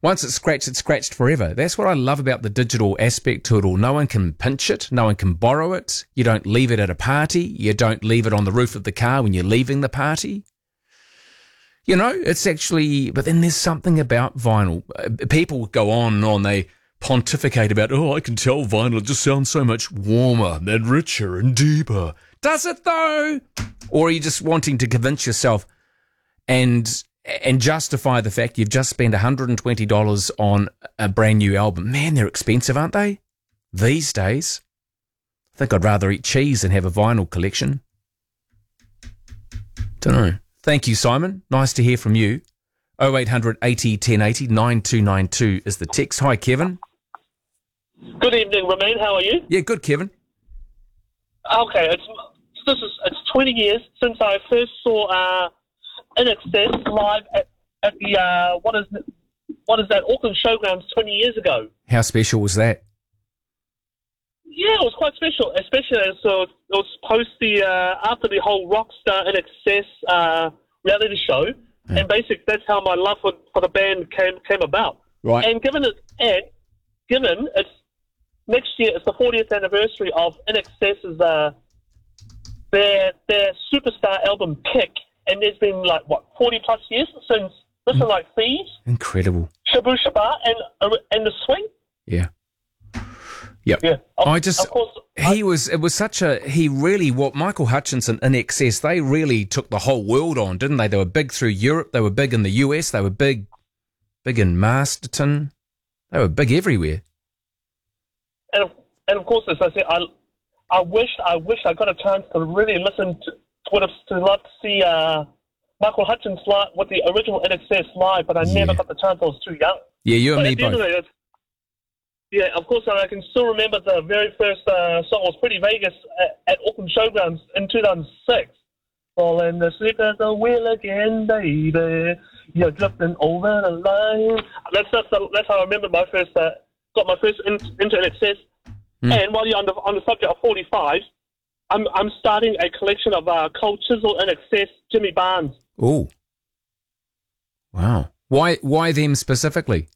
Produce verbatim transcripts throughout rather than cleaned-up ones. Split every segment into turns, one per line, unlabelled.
Once it's scratched, it's scratched forever. That's what I love about the digital aspect to it all. No one can pinch it. No one can borrow it. You don't leave it at a party. You don't leave it on the roof of the car when you're leaving the party. You know, it's actually, but then there's something about vinyl. People go on and on, they pontificate about, oh, I can tell vinyl just sounds so much warmer and richer and deeper. Does it though? Or are you just wanting to convince yourself and and justify the fact you've just spent one hundred twenty dollars on a brand new album? Man, they're expensive, aren't they? These days. I think I'd rather eat cheese than have a vinyl collection. Don't know. Thank you, Simon. Nice to hear from you. oh eight hundred eighty ten eighty, nine two nine two is the text. Hi, Kevin.
Good evening, Romain. How are you?
Yeah, good, Kevin.
Okay, it's this is it's twenty years since I first saw uh, In Excess live at, at the uh, what is what is that Auckland Showgrounds twenty years ago.
How special was that?
Yeah, it was quite special, especially as uh, it was post the uh, after the whole Rockstar In Excess uh, reality show, yeah. And basically that's how my love for, for the band came came about.
Right.
And given it and given it's next year, it's the fortieth anniversary of In Excess's uh, their their superstar album Kick, and there's been like what forty plus years since Listen mm. Like Thieves,
incredible,
Shabu Shaba, and uh, and the Swing.
Yeah. Yep.
Yeah. Of,
I just
of course,
he
I,
was it was such a he really what Michael Hutchinson In Excess, they really took the whole world on, didn't they? They were big through Europe, they were big in the U S, they were big big in Masterton, they were big everywhere.
And of, and of course, as I said, I I wish I wish I got a chance to really listen to would have to love to see uh, Michael Hutchins live with the original In Excess live, but I
yeah.
never got the chance. I was too young.
Yeah, you and
but
me both.
It, yeah, of course, I can still remember the very first uh, song was Pretty Vegas at, at Auckland Showgrounds in two thousand six. Falling asleep at the wheel again, baby. You're drifting over the line. That's that's, that's how I remember my first uh, got my first in, into In Excess. Mm. And while you're on the on the subject of forty-fives, I'm I'm starting a collection of uh, Cold Chisel, In Excess, Jimmy Barnes.
Oh, wow! Why why them specifically?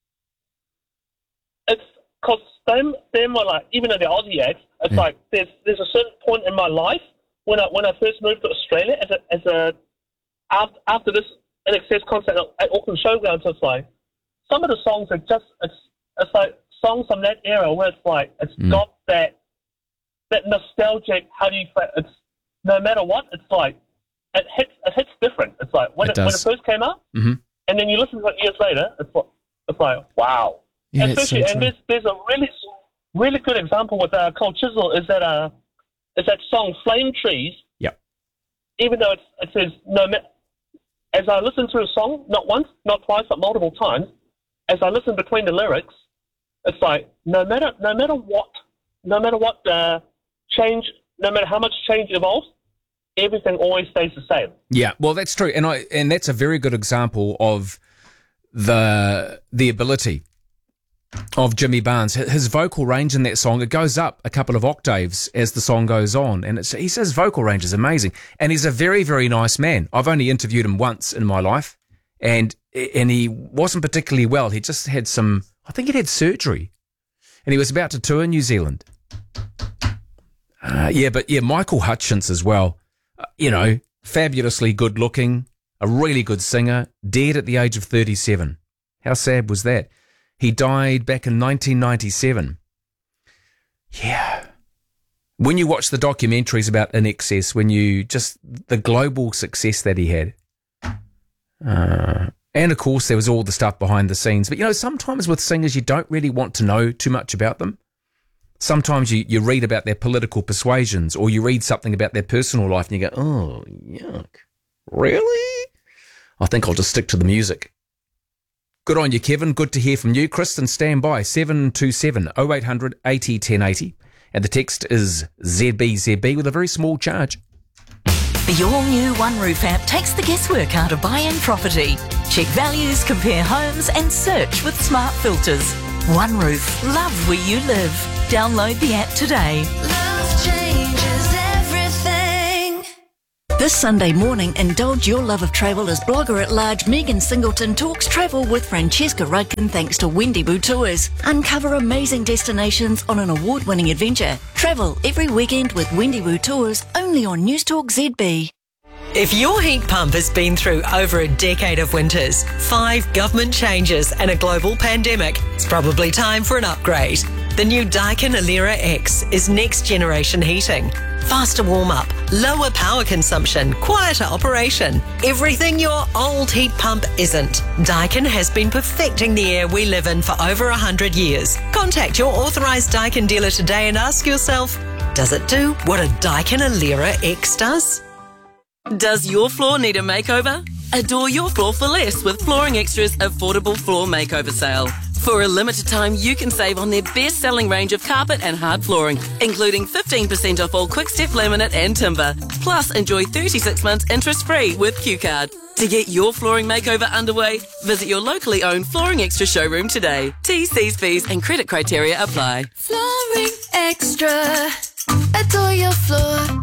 It's because them them were like, even though they're Aussie acts, it's
yeah.
like there's there's a certain point in my life when I when I first moved to Australia as a as a after after this In Excess concert at Auckland Showgrounds, it's like some of the songs are just it's it's like songs from that era where it's like it's mm. got that that nostalgic. How do you? It's no matter what. It's like it hits. It hits different. It's like when
it,
it, when it first came out,
mm-hmm.
and then you listen to it years later. It's like it's like wow.
Yeah,
Especially,
so
and there's there's a really really good example with uh, Cold Chisel is that uh is that song Flame Trees.
Yep.
Even though it's, it says no. As I listen to a song, not once, not twice, but multiple times, as I listen between the lyrics, it's like no matter no matter what, no matter what uh, change, no matter how much change evolves, everything always stays the same.
Yeah, well, that's true, and I and that's a very good example of the the ability of Jimmy Barnes. His vocal range in that song, it goes up a couple of octaves as the song goes on, and it's, he says vocal range is amazing, and he's a very, very nice man. I've only interviewed him once in my life, and and he wasn't particularly well. He just had some, I think he'd had surgery, and he was about to tour New Zealand. Uh, yeah, but yeah, Michael Hutchins as well, uh, you know, fabulously good looking, a really good singer, dead at the age of thirty-seven. How sad was that? He died back in nineteen ninety-seven. Yeah. When you watch the documentaries about In Excess, when you just, the global success that he had. Uh, and of course, there was all the stuff behind the scenes. But, you know, sometimes with singers, you don't really want to know too much about them. Sometimes you, you read about their political persuasions, or you read something about their personal life and you go, oh, yuck. Really? I think I'll just stick to the music. Good on you, Kevin. Good to hear from you. Kristen, stand by. seven two seven, oh eight hundred, eighty, ten eighty. And the text is Z B Z B with a very small charge.
The all-new OneRoof app takes the guesswork out of buying property. Check values, compare homes and search with smart filters. OneRoof. Love where you live. Download the app today.
Love changes everything.
This Sunday morning, indulge your love of travel as blogger-at-large Megan Singleton talks travel with Francesca Rudkin thanks to Wendy Boo Tours. Uncover amazing destinations on an award-winning adventure. Travel every weekend with Wendy Boo Tours, only on Newstalk Z B.
If your heat pump has been through over a decade of winters, five government changes and a global pandemic, it's probably time for an upgrade. The new Daikin Alera X is next generation heating. Faster warm-up, lower power consumption, quieter operation. Everything your old heat pump isn't. Daikin has been perfecting the air we live in for over one hundred years. Contact your authorised Daikin dealer today and ask yourself, does it do what a Daikin Alera X does?
Does your floor need a makeover? Adore your floor for less with Flooring Extra's affordable floor makeover sale. For a limited time, you can save on their best-selling range of carpet and hard flooring, including fifteen percent off all Quick-Step laminate and timber. Plus, enjoy thirty-six months interest-free with Q Card. To get your flooring makeover underway, visit your locally owned Flooring Extra showroom today. T's, C's, P's and credit criteria apply.
Flooring Extra. Adore your floor.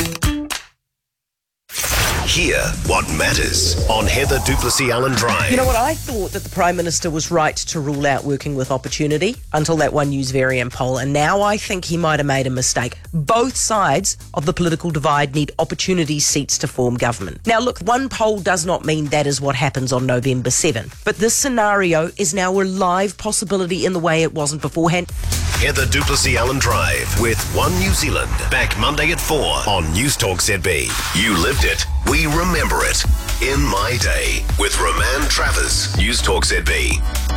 Hear what matters on Heather Duplessis-Allen Drive.
You know what? I thought that the Prime Minister was right to rule out working with opportunity until that One News variant poll, and now I think he might have made a mistake. Both sides of the political divide need opportunity seats to form government. Now, look, one poll does not mean that is what happens on November seventh, but this scenario is now a live possibility in the way it wasn't beforehand.
Heather Duplessis-Allen Drive with One New Zealand. Back Monday at four on Newstalk Z B. You lived it. We remember it. In My Day with Roman Travers. Newstalk Z B.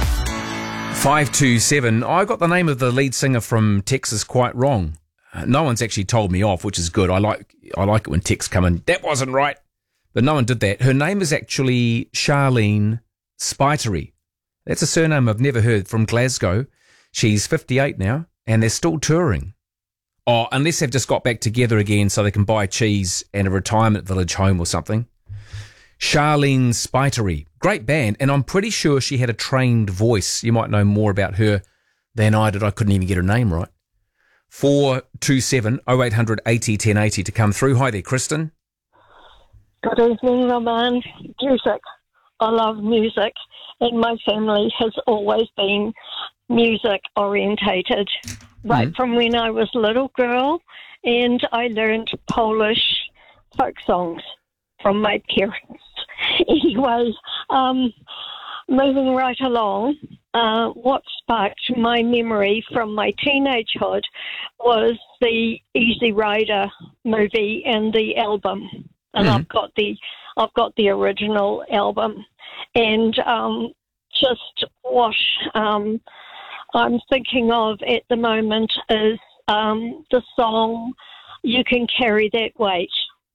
five two seven. I got the name of the lead singer from Texas quite wrong. Uh, no one's actually told me off, which is good. I like I like it when texts come in. That wasn't right. But no one did that. Her name is actually Charlene Spiteri. That's a surname I've never heard, from Glasgow. She's fifty-eight now, and they're still touring. Oh, unless they've just got back together again so they can buy cheese and a retirement village home or something. Charlene Spiteri. Great band, and I'm pretty sure she had a trained voice. You might know more about her than I did. I couldn't even get her name right. four two seven, oh eight hundred eighty ten eighty to come through. Hi there, Kristen.
Good evening, Roman. Music. I love music, and my family has always been music orientated right mm. from when I was a little girl, and I learned Polish folk songs from my parents. Anyway, um, moving right along, uh, what sparked my memory from my teenagehood was the Easy Rider movie and the album, and mm. I've got the I've got the original album, and um, just what um, I'm thinking of at the moment is um, the song "You Can Carry That Weight,"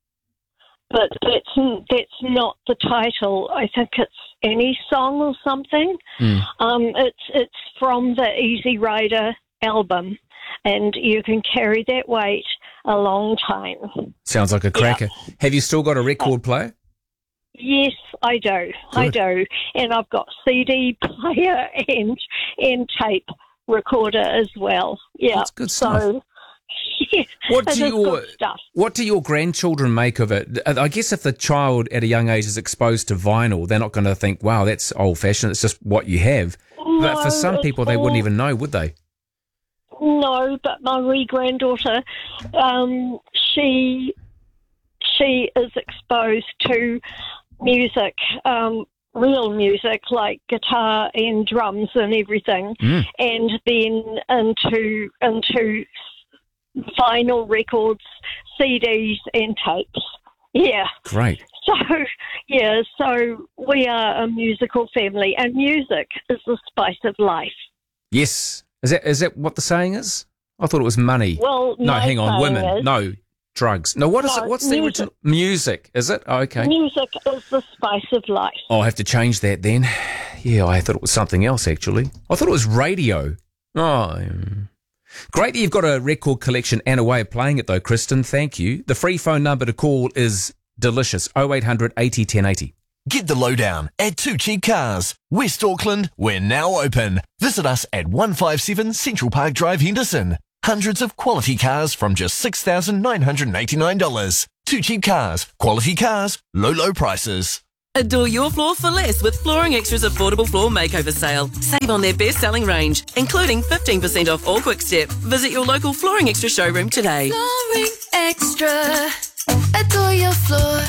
but that's that's not the title. I think it's Any Song or something. Mm. Um, it's it's from the Easy Rider album, and You Can Carry That Weight a long time.
Sounds like a cracker. Yeah. Have you still got a record player?
Yes, I do. Good. I do. And I've got C D player and and tape recorder as well. Yeah.
That's good stuff.
So, yeah,
what do your
stuff.
What do your grandchildren make of it? I guess if the child at a young age is exposed to vinyl, they're not going to think, wow, that's old-fashioned. It's just what you have.
No,
but for some people, they wouldn't even know, would they?
No, but my wee granddaughter, um, she she is exposed to music, um, real music like guitar and drums and everything, mm. and then into into vinyl records, C Ds and tapes. Yeah.
Great.
So, yeah, so we are a musical family, and music is the spice of life.
Yes. Is that is that what the saying is? I thought it was money.
Well,
no, hang on, women.
Is,
no, drugs. No, what is
no,
it? What's
music.
the original? Music, is it? Oh, okay.
Music is the spice of life.
Oh, I'll have to change that then. Yeah, I thought it was something else, actually. I thought it was radio. Oh, um, great that you've got a record collection and a way of playing it, though, Kristen. Thank you. The free phone number to call is delicious. oh eight hundred eighty ten eighty.
Get the lowdown at Two Cheap Cars. West Auckland, we're now open. Visit us at one fifty-seven Central Park Drive, Henderson. Hundreds of quality cars from just six thousand nine hundred eighty-nine dollars. Too Cheap Cars. Quality cars, low, low prices.
Adore your floor for less with Flooring Extra's affordable floor makeover sale. Save on their best-selling range, including fifteen percent off all Quick Step. Visit your local Flooring Extra showroom today.
Flooring Extra. Adore your floor.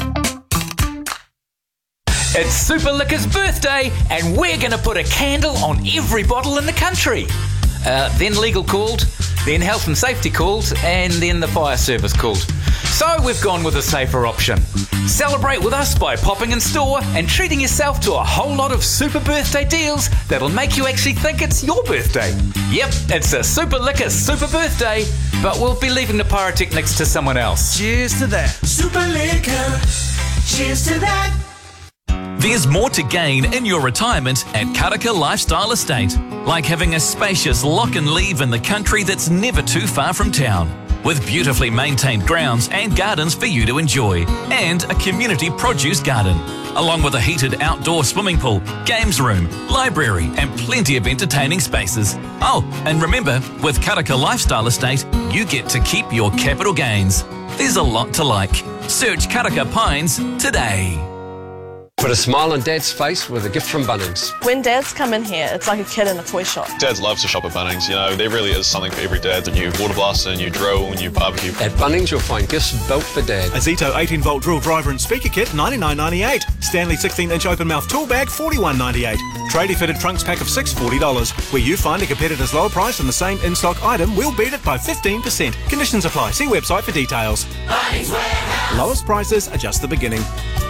It's Super Liquor's birthday, and we're going to put a candle on every bottle in the country. Uh, then legal called, then health and safety called, and then the fire service called. So we've gone with a safer option. Celebrate with us by popping in store and treating yourself to a whole lot of super birthday deals that'll make you actually think it's your birthday. Yep, it's a Super Liquor super birthday, but we'll be leaving the pyrotechnics to someone else.
Cheers to that. Super Liquor. Cheers to that.
There's more to gain in your retirement at Karaka Lifestyle Estate, like having a spacious lock and leave in the country that's never too far from town, with beautifully maintained grounds and gardens for you to enjoy, and a community produce garden, along with a heated outdoor swimming pool, games room, library, and plenty of entertaining spaces. Oh, and remember, with Karaka Lifestyle Estate, you get to keep your capital gains. There's a lot to like. Search Karaka Pines today.
Put a smile on Dad's face with a gift from Bunnings.
When dads come in here, it's like a kid in a toy shop.
Dads love to shop at Bunnings. You know, there really is something for every dad. A new water blaster, a new drill, a new barbecue.
At Bunnings, you'll find gifts built for Dad.
A Zito eighteen volt drill driver and speaker kit, ninety-nine ninety-eight. Stanley sixteen inch open mouth tool bag, forty-one ninety-eight. Tradie fitted trunks pack of six, forty dollars. Where you find a competitor's lower price on the same in-stock item, we'll beat it by fifteen percent. Conditions apply. See website for details.
Bunnings Warehouse.
Lowest prices are just the beginning.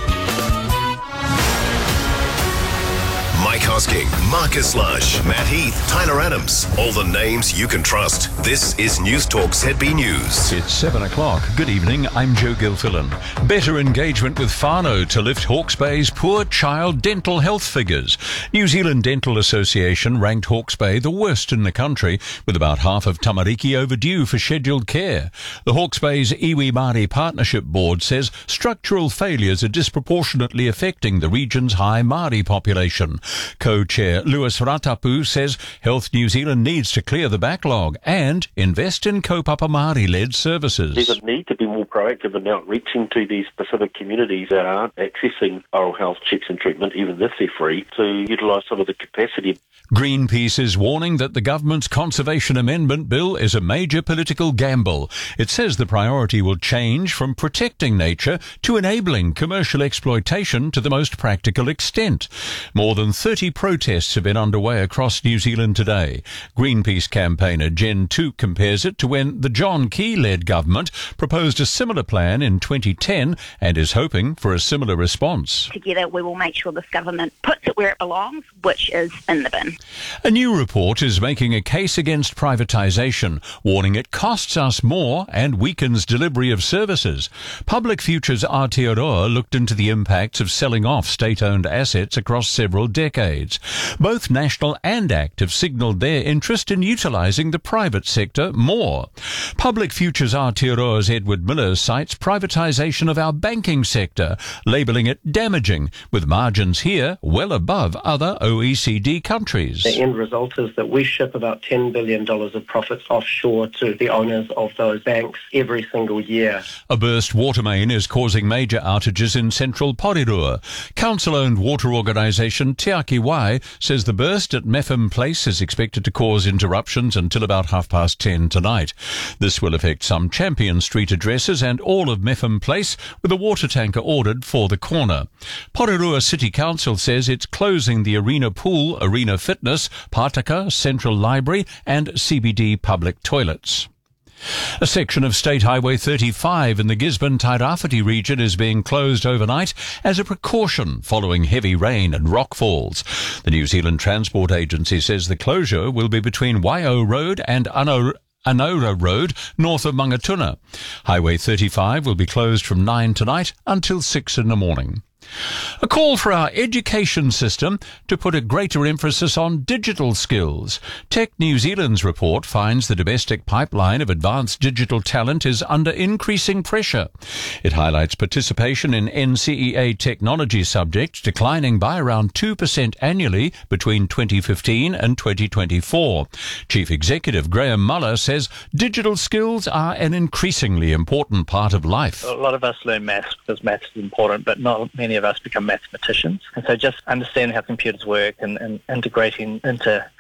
Mike Hosking, Marcus Lush, Matt Heath, Tyler Adams. All the names you can trust. This is News Talk Z B News.
It's seven o'clock. Good evening, I'm Joe Gilfillan. Better engagement with whānau to lift Hawke's Bay's poor child dental health figures. New Zealand Dental Association ranked Hawke's Bay the worst in the country, with about half of tamariki overdue for scheduled care. The Hawke's Bay's Iwi Māori Partnership Board says structural failures are disproportionately affecting the region's high Māori population. Co-chair Lewis Ratapu says Health New Zealand needs to clear the backlog and invest in kaupapa Māori-led services.
There's a need to be more proactive in outreaching to these specific communities that aren't accessing oral health checks and treatment, even if they're free, to utilise some of the capacity.
Greenpeace is warning that the government's Conservation Amendment Bill is a major political gamble. It says the priority will change from protecting nature to enabling commercial exploitation to the most practical extent. More than thirty protests have been underway across New Zealand today. Greenpeace campaigner Jen Took compares it to when the John Key-led government proposed a similar plan in twenty ten and is hoping for a similar response.
Together we will make sure this government puts it where it belongs, which is in the bin.
A new report is making a case against privatisation, warning it costs us more and weakens delivery of services. Public Futures Aotearoa looked into the impacts of selling off state-owned assets across several decades. Both National and ACT have signalled their interest in utilising the private sector more. Public Futures Aotearoa's Edward Miller cites privatisation of our banking sector, labelling it damaging, with margins here well above other O E C D countries.
The end result is that we ship about ten billion dollars of profits offshore to the owners of those banks every single year.
A burst water main is causing major outages in central Porirua. Council-owned water organisation Te Aki Wai says the burst at Mepham Place is expected to cause interruptions until about half past ten tonight. This will affect some Champion Street addresses and all of Mepham Place, with a water tanker ordered for the corner. Porirua City Council says it's closing the Arena Pool, Arena Fitness, Pātaka, Central Library and C B D public toilets. A section of State Highway thirty-five in the Gisborne-Tairāwhiti region is being closed overnight as a precaution following heavy rain and rockfalls. The New Zealand Transport Agency says the closure will be between Waio Road and Ano Anaura Road, north of Mangatuna. Highway thirty-five will be closed from nine tonight until six in the morning. A call for our education system to put a greater emphasis on digital skills. Tech New Zealand's report finds the domestic pipeline of advanced digital talent is under increasing pressure. It highlights participation in N C E A technology subjects declining by around two percent annually between twenty fifteen and twenty twenty-four. Chief Executive Graham Muller says digital skills are an increasingly important part of life.
A lot of us learn maths because maths is important, but not many of us become mathematicians. And so just understanding how computers work and, and integrating into